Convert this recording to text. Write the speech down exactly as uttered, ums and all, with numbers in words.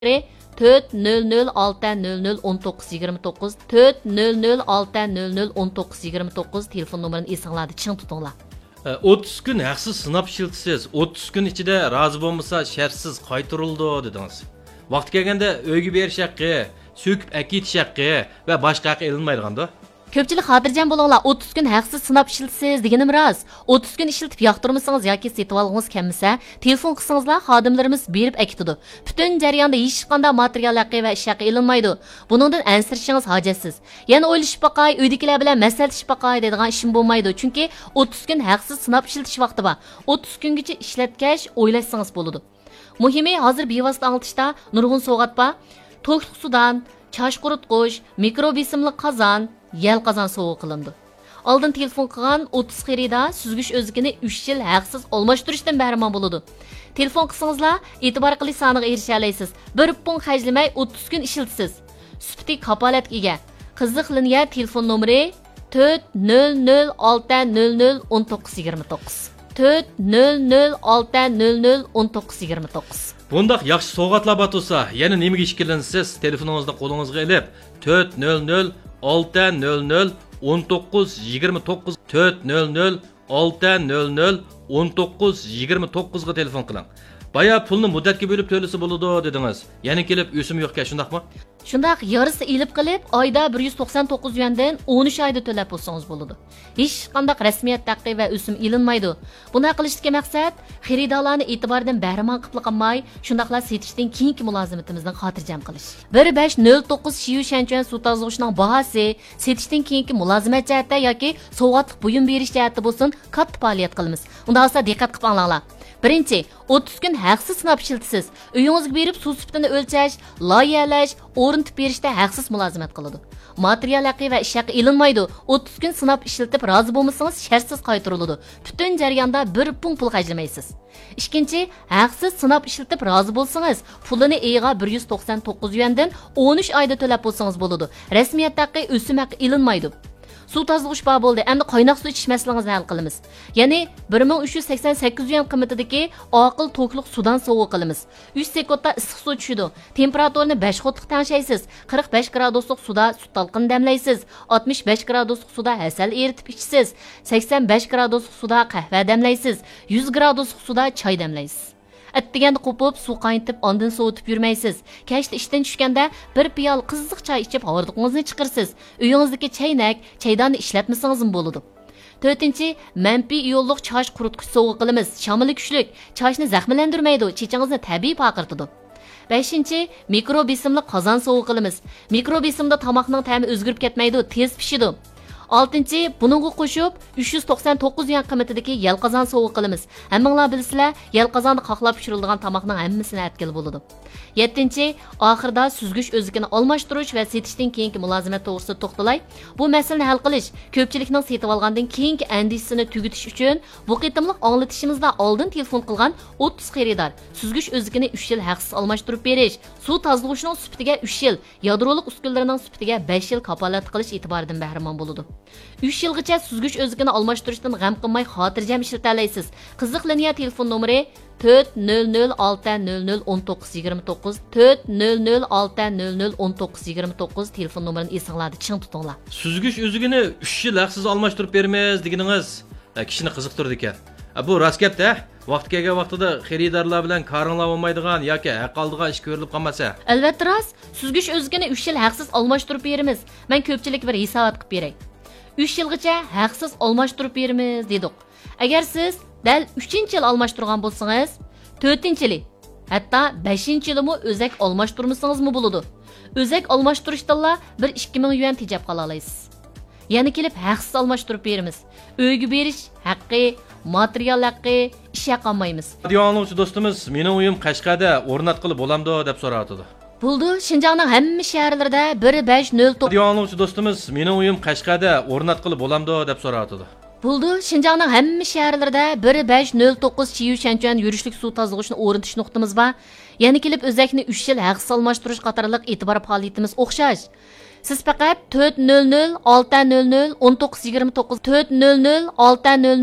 to'rt nol nol olti nol nol o'n to'qqiz yigirma to'qqiz to'rt nol nol olti nol nol o'n to'qqiz yigirma to'qqiz telefon nomerini esinglarda ching tutinglar. o'ttiz kun haqsiz sinab ishlatasiz. o'ttiz kun ichida rozi bo'lmasa shartsiz qaytarildi dedingiz. Vaqt kelganda uyga berish haqqi, söküp akitish haqqi va boshqa haq elinmaydiganda. Ko'pchilik xotirjam bo'linglar, o'ttiz kun haqsiz sinab ishlatasiz deganim rost. o'ttiz kun ishlatib yoqtirmasangiz yoki setib olgangiz kelmasa, telefon qilsangizlar xodimlarimiz berib akitadi. Butun jarayonda hech qanday material haqqi va ish haqqi elinmaydi. Buningdan ansirishingiz hojatsiz. Yana o'ylashib baqay, uydagilar bilan maslahatishib baqay deydigan ishim bo'lmaydi. Chunki o'ttiz kun haqsiz sinab ishlatish vaqti bor. o'ttiz kungacha ishlatgach o'ylashsangiz bo'ladi. Muhimi hozir bevosita anglatishda nurg'un sovg'at bor. To'kliq sudan, chash quritqish, mikrobesimli qozon, yel qozon sovg'a qilindi. Oldin telefon qilgan o'ttiz xaridor suzgich o'zligini uch yil haqsiz almashtirishdan bahramand bo'ladi. Telefon qilsangizlar, e'tibor qilish soniga erisha olasiz. bir pun xajlamay o'ttiz kun ishlatasiz. Sufti kapolatga ega. Qiziq liniya telefon nomeri to'rt nol nol olti nol nol o'n to'qqiz yigirma to'qqiz. to'rt nol nol olti nol nol o'n to'qqiz yigirma to'qqiz. Bundaq yaxshi sovg'atlar bor bo'lsa, yana nimaga ishkilansiz? Telefoningizni qo'lingizga olib, to'rt nol nol olti nol nol o'n to'qqiz yigirma to'qqiz to'rt nol nol olti nol nol o'n to'qqiz yigirma to'qqiz ga telefon qiling. Baya pulni muddatga bo'lib to'lasa bo'ladi dedingiz. Yana kelib o'sim yo'qka, shundaqmi? Shundaq yarısı ilib qilib, oyda bir yuz to'qson to'qqiz yuandan o'n uch oyda to'lab bo'lsangiz bo'ladi. Hech qanday rasmiyat haqqi va o'sim ilinmaydi. Buni qilishdagi maqsad xaridorlarni e'tibordan bahramand qilib qolmay, shundaqlar setishdan keyingi mulozimatimizdan xotirjam qilish. bir besh nol to'qqiz Shiyu Shanchuan suv tozalagichning bahasi setishdan keyingi mulozimat jihatda yoki sovg'atlik buyum berish jihatda bo'lsin, katta faoliyat qilamiz. Unda olsa diqqat qilib anglanglar. Birinchi, o'ttiz kun haqsiz sinab ishlatasiz. Uyingizga berib suv sifatini o'lchash, loyihalash, o'rnatib berishda haqsiz mulozimat qiladi. Material haqqi va ish haqqi ilinmaydi. o'ttiz kun sinab ishlatib rozi bo'lmasangiz shartsiz qaytariladi. Butun jarayonda bir pun pul xarjlamaysiz. Ikkinchi, haqsiz sinab ishlatib rozi bo'lsangiz, pulini eyiga bir yuz to'qson to'qqiz yuandan o'n uch oyda to'lab bo'lsangiz bo'ladi. Rasmiyat haqqi, o'sim haqqi ilinmaydi. Suv tozalagish bor bo'ldi. Endi qaynoq suv ichish masalangizni hal qilamiz. Ya'ni bir ming uch yuz sakson sakkiz yuan qiymatidagi oqil to'kliq suvdan sovg'a qilamiz. uch sekundda issiq suv tushidi. Temperaturini besh xotliq tangshaysiz. qirq besh graduslik suda sut talqini damlaysiz. oltmish besh graduslik suda asal eritib ichsiz. sakson besh graduslik suda qahva damlaysiz. yuz graduslik suda choy damlaysiz. Atdiganda qo'pib, suv qaynatib, ondan sovutib yurmaysiz. Kechda ishdan tushganda bir piyol qiziq choy ichib, hordiqingizni chiqarsiz. Uyingizdagi chaynak, chaydonni ishlatmasangiz ham bo'ladi. to'rtinchi, manfiy iyonliq chosh quritqich sovg'a qilamiz. Shamili kuchlik, choshni zaxmlantirmaydi, chechingizni tabiiy paqirtadi. beshinchi, mikrobesimli qozon sovg'a qilamiz. Mikrobesimda tomoqning ta'mi o'zgarib ketmaydi, tez pishadi. oltinchi, buningga qo'shib uch yuz to'qson to'qqiz yuan qiymatidagi yel qozon sovg'a qilamiz. Hammanglar bilsizlar, yel qozonni qoqlab pishirilgan tomoqning hammasini atkil bo'ladi. yettinchi, oxirida suzgich o'zligini almashtirish va setishdan keyingi mulozimat to'g'risida to'xtalay. Bu masalani hal qilish ko'pchilikning setib olgandan keyingi andisini tugutish uchun bu qitimliq anglatishimizda oldin telefon qilgan o'ttiz xaridor suzgich o'zligini uch yil haqsiz almashtirib berish, suv tozalagichning sifatiga uch yil, yadroliq uskunalarining sifatiga besh yil kapolat qilish e'tiboridan bahramand bo'ladi. uch yilgacha suzgich o'zligini almashtirishdan g'am qilmay xotirjam ishlata olasiz. Qiziq liniya telefon nomeri to'rt nol nol olti nol nol o'n to'qqiz yigirma to'qqiz to'rt nol nol olti nol nol o'n to'qqiz yigirma to'qqiz telefon nomerini esinglarda ching tutinglar. Suzgich o'zligini uch yil haqsiz almashtirib bermaymiz deganingiz kishini qiziqtirdi ekan. Bu rost gap-da. Vaqt kelgan vaqtida xaridorlar bilan qaringlar olmaydigan yoki haq oldigan ish ko'rilib qolmasa. Albatta rost, suzgich o'zligini uch yil haqsiz almashtirib beramiz. Men ko'pchilik bir hisobot qilib beray. uch yilgacha haqsiz almashtirib beramiz dedik. Agar siz dal uchinchi yil almashtirgan bo'lsangiz, to'rtinchi yil, hatto beshinchi yilmi o'zak almashtirmasangizmi bo'ladi. O'zak almashtirishdanla bir ikki ming yuan tejab qola olasiz. Yana kelib haqsiz almashtirib beramiz. Uyga berish haqqi, material haqqi, ish haqqi olmaymiz. Radioangluvchi do'stimiz, mening uyim Qashqarda o'rnatqilib bo'lamdi deb so'radi. Bo'ldi, Şinjanning hamma shaharlarida bir besh nol to'qqiz Radioangluvchi do'stimiz, mening uyim Qashqarda o'rnatqilib bo'lamdi deb so'radi. Bo'ldi, Şinjanning hamma shaharlarida bir besh nol to'qqiz Shiyu Shanchuan yurishlik suv tozalagichni o'rnatish nuqtamiz bor. Yana kelib o'zakni uch yil haqsiz almashtirish qatorliq e'tibor faoliyatimiz o'xshash. Siz faqat to'rt nol nol olti nol nol o'n to'qqiz yigirma to'qqiz to'rt nol nol olti nol